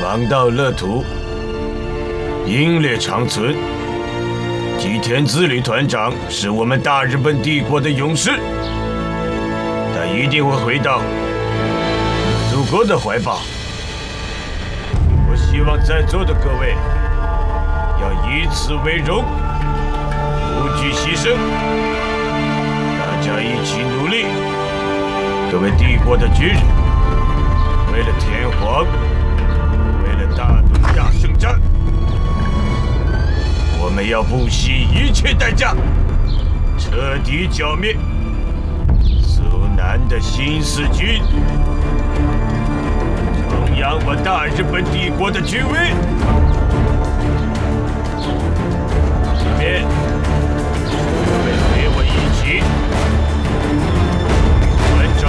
王道乐土，英烈长存。吉田自律团长是我们大日本帝国的勇士，他一定会回到祖国的怀抱。我希望在座的各位要以此为荣，不惧牺牲，大家一起努力。各位帝国的军人，为了天皇，为了大东亚圣战，我们要不惜一切代价，彻底剿灭苏南的新四军，弘扬我大日本帝国的军威。下面，各位陪我一起